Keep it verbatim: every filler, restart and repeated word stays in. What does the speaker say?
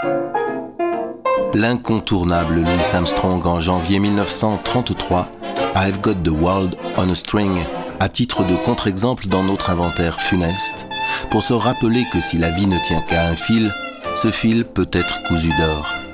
L'incontournable Louis Armstrong en janvier mille neuf cent trente-trois, I've Got the World on a String, à titre de contre-exemple dans notre inventaire funeste, pour se rappeler que si la vie ne tient qu'à un fil, ce fil peut être cousu d'or.